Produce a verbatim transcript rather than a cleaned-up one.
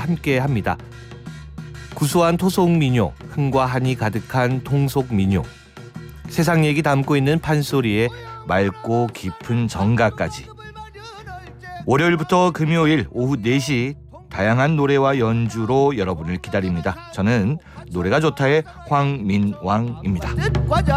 함께합니다. 구수한 토속 민요, 흥과 한이 가득한 통속 민요, 세상 얘기 담고 있는 판소리에 맑고 깊은 정가까지. 월요일부터 금요일 오후 네 시 다양한 노래와 연주로 여러분을 기다립니다. 저는 노래가 좋다의 황민왕입니다.